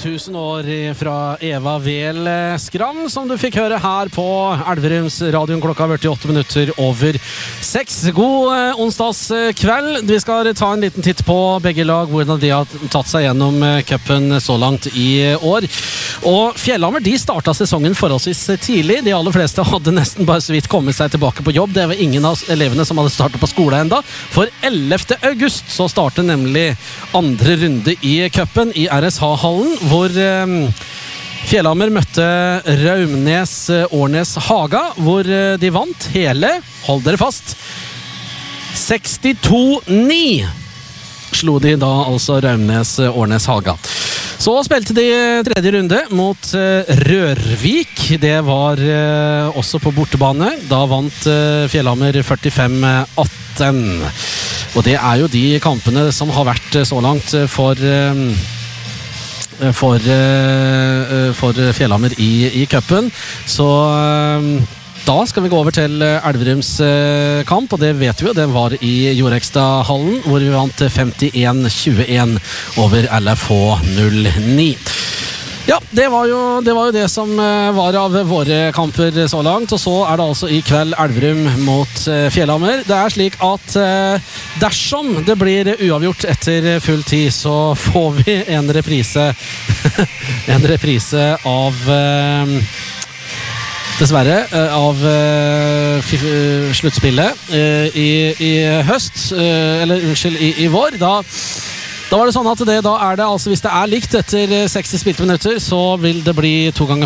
1000 år fra Eva Vel Skram, som du fikk høre her på Elverums radioen klokka 48 minutter over 6. God onsdagskveld. Vi skal ta en liten titt på begge lag, hvordan de har tatt seg gjennom cupen så langt i år. Og Fjellhammer, de startet sesongen forholdsvis tidlig. De aller fleste hadde nesten bare så vidt kommet seg tilbake på jobb. Det var ingen av elevene som hadde startet på skole enda. For 11. august så startet nemlig andre runde i cupen i RSH-hallen, hvor Fjellhammer møtte Raumnes-Årnes Haga, hvor de vant hele, hold dere fast, 62-9 slo de da altså Raumnes-Årnes Haga. Så spilte de tredje runde mot Rørvik. Det var også på bortebane. Da vant Fjellhammer 45-18. Og det er jo de kampene som har vært så langt for Fjellhammer i cupen. Så da skal vi gå over til Elverums kamp, og det vet vi jo, den var i Jorekstadhallen, hvor vi vant 51-21 over LFH 09. Ja, det var jo det som var av våre kamper så langt, og så er det altså i kveld Elverum mot Fjellhammer. Det er slik at dersom det blir uavgjort etter full tid, så får vi en reprise av dessverre av sluttspillet i høst, eller unnskyld, i vår. Da var det sånn at da er det altså, hvis det er likt etter 60 spilte minutter, så vil det bli 2 ganger